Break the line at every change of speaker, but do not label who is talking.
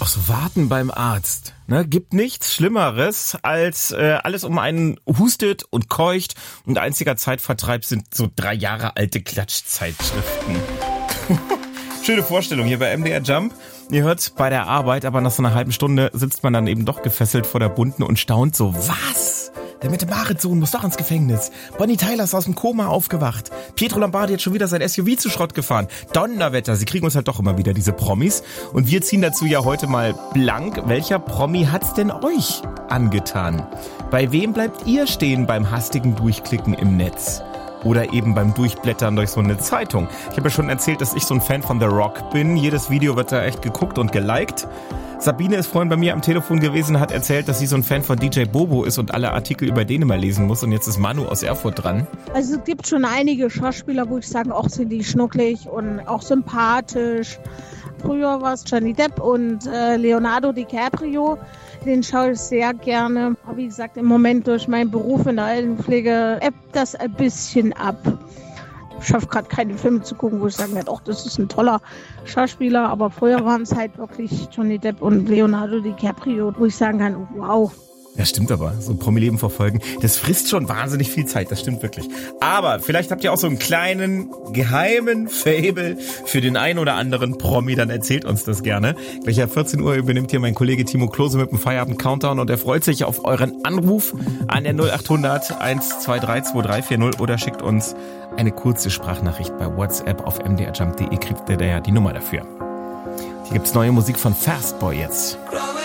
so warten beim Arzt. Ne? Gibt nichts Schlimmeres, als alles um einen hustet und keucht und einziger Zeitvertreib sind so 3 Jahre alte Klatschzeitschriften. Schöne Vorstellung hier bei MDR Jump. Ihr hört bei der Arbeit, aber nach so einer halben Stunde sitzt man dann eben doch gefesselt vor der Bunten und staunt so, was? Der Mette-Marit-Sohn muss doch ins Gefängnis. Bonnie Tyler ist aus dem Koma aufgewacht. Pietro Lombardi hat schon wieder sein SUV zu Schrott gefahren. Donnerwetter, sie kriegen uns halt doch immer wieder diese Promis. Und wir ziehen dazu ja heute mal blank. Welcher Promi hat's denn euch angetan? Bei wem bleibt ihr stehen beim hastigen Durchklicken im Netz? Oder eben beim Durchblättern durch so eine Zeitung. Ich habe ja schon erzählt, dass ich so ein Fan von The Rock bin. Jedes Video wird da echt geguckt und geliked. Sabine ist vorhin bei mir am Telefon gewesen, hat erzählt, dass sie so ein Fan von DJ Bobo ist und alle Artikel über den immer lesen muss. Und jetzt ist Manu aus Erfurt dran.
Also es gibt schon einige Schauspieler, wo ich sage, auch sind die schnucklig und auch sympathisch. Früher war es Johnny Depp und Leonardo DiCaprio. Den schaue ich sehr gerne. Aber wie gesagt, im Moment durch meinen Beruf in der Altenpflege ebbt das ein bisschen ab. Ich schaffe gerade keine Filme zu gucken, wo ich sagen werde, das ist ein toller Schauspieler. Aber früher waren es halt wirklich Johnny Depp und Leonardo DiCaprio, wo ich sagen kann, wow.
Ja, stimmt aber. So ein Promi-Leben verfolgen, das frisst schon wahnsinnig viel Zeit, das stimmt wirklich. Aber vielleicht habt ihr auch so einen kleinen, geheimen Faible für den einen oder anderen Promi, dann erzählt uns das gerne. Gleich ab 14 Uhr übernimmt hier mein Kollege Timo Klose mit dem Feierabend-Countdown und er freut sich auf euren Anruf an der 0800 123 2340 oder schickt uns eine kurze Sprachnachricht bei WhatsApp auf mdrjump.de, kriegt ihr da ja die Nummer dafür. Hier gibt's neue Musik von Fastboy jetzt.